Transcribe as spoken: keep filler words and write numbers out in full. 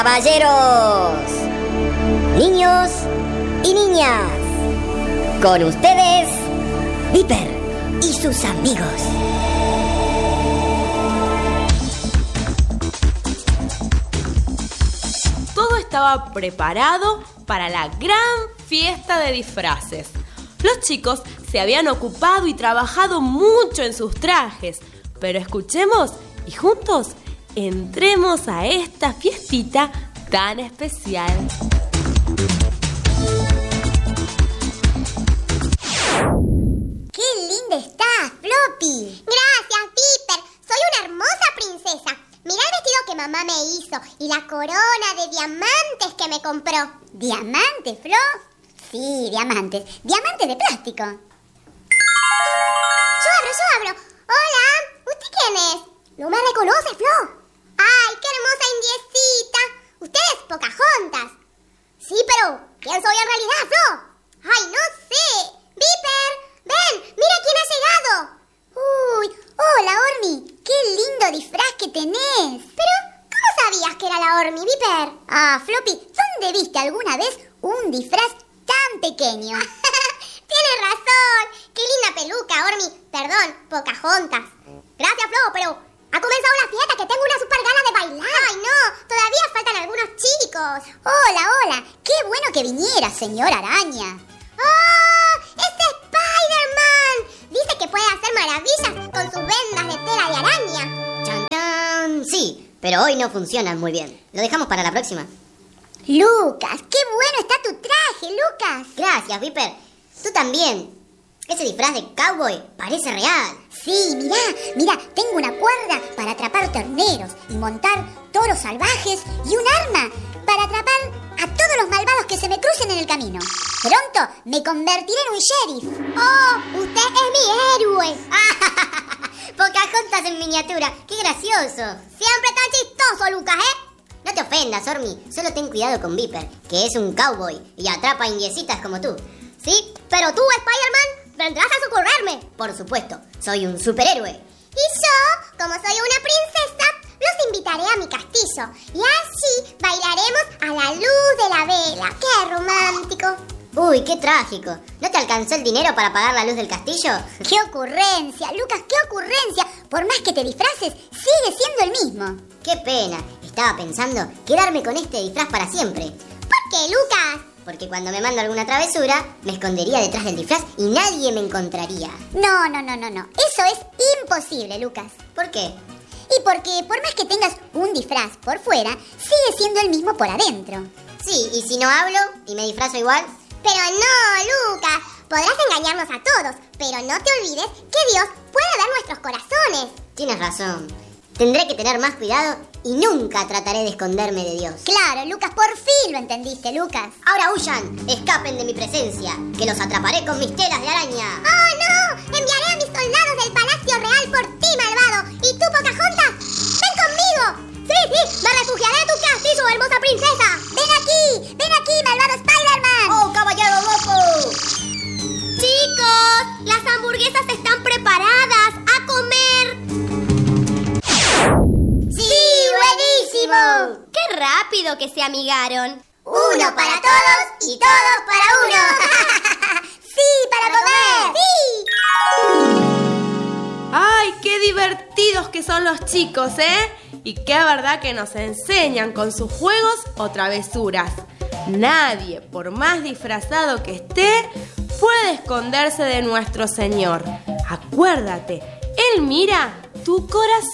Caballeros, niños y niñas, con ustedes, Viper y sus amigos. Todo estaba preparado para la gran fiesta de disfraces. Los chicos se habían ocupado y trabajado mucho en sus trajes, pero escuchemos y juntos entremos a esta fiestita tan especial. ¡Qué linda estás, Floppy! Gracias, Piper. Soy una hermosa princesa. Mirá el vestido que mamá me hizo y la corona de diamantes que me compró. ¿Diamantes, Flo? Sí, diamantes. Diamantes de plástico. Yo abro, yo abro. Hola, ¿usted quién es? No me reconoce, Flo. ¡Ay, qué hermosa indiecita! Usted es Pocahontas. Sí, pero ¿quién soy en realidad, Flo? ¡Ay, no sé! ¡Viper! ¡Ven! ¡Mira quién ha llegado! ¡Uy! ¡Hola, Ormi! ¡Qué lindo disfraz que tenés! Pero, ¿cómo sabías que era la Ormi, Viper? Ah, Floppy, ¿dónde viste alguna vez un disfraz tan pequeño? Tienes razón. ¡Qué linda peluca, Ormi! Perdón, Pocahontas. Gracias, Flo, pero ha comenzado la fiesta, que tengo una super gana de bailar. ¡Ay, no! Todavía faltan algunos chicos. Hola, hola. ¡Qué bueno que viniera, señor Araña! ¡Oh! ¡Es Spider-Man! Dice que puede hacer maravillas con sus vendas de tela de araña. ¡Chan, chan! Sí, pero hoy no funcionan muy bien. Lo dejamos para la próxima. Lucas, qué bueno está tu traje, Lucas. Gracias, Viper. Tú también. Ese disfraz de cowboy parece real. Sí, mirá, mirá, tengo una cuerda para atrapar terneros y montar toros salvajes y un arma para atrapar a todos los malvados que se me crucen en el camino. Pronto me convertiré en un sheriff. ¡Oh, usted es mi héroe! Pocahontas en miniatura, qué gracioso. Siempre tan chistoso, Lucas, ¿eh? No te ofendas, Ormi, solo ten cuidado con Viper, que es un cowboy y atrapa indiecitas como tú. Sí, pero tú, Spider-Man, vendrás a socorrerme. Por supuesto, soy un superhéroe. Y yo, como soy una princesa, los invitaré a mi castillo y así bailaremos a la luz de la vela. ¡Qué romántico! Uy, qué trágico. ¿No te alcanzó el dinero para pagar la luz del castillo? ¡Qué ocurrencia, Lucas, qué ocurrencia! Por más que te disfraces, sigue siendo el mismo. ¡Qué pena! Estaba pensando quedarme con este disfraz para siempre. ¿Por qué, Lucas? Porque cuando me mando alguna travesura, me escondería detrás del disfraz y nadie me encontraría. No, no, no, no, no. Eso es imposible, Lucas. ¿Por qué? Y porque por más que tengas un disfraz por fuera, sigue siendo el mismo por adentro. Sí, ¿y si no hablo y me disfrazo igual? Pero no, Lucas. Podrás engañarnos a todos, pero no te olvides que Dios puede ver nuestros corazones. Tienes razón. Tendré que tener más cuidado y nunca trataré de esconderme de Dios. Claro, Lucas, por fin lo entendiste, Lucas. Ahora huyan, escapen de mi presencia, que los atraparé con mis telas de araña. ¡Oh, no! Enviaré a mis soldados del Palacio Real por ti, malvado. ¿Y tú, Pocahontas? ¡Ven conmigo! Sí, sí, me refugiaré en tu castillo, hermosa princesa. ¡Ven aquí! ¡Ven aquí, malvado Spider-Man! ¡Oh, caballero loco! ¡Chicos! ¡Las hamburguesas están preparadas! ¡A comer! ¡Qué rápido que se amigaron! Uno para todos y todos para uno. ¡Sí, para comer! ¡Sí! ¡Ay, qué divertidos que son los chicos, eh! Y qué verdad que nos enseñan con sus juegos o travesuras. Nadie, por más disfrazado que esté, puede esconderse de nuestro Señor. Acuérdate, Él mira tu corazón.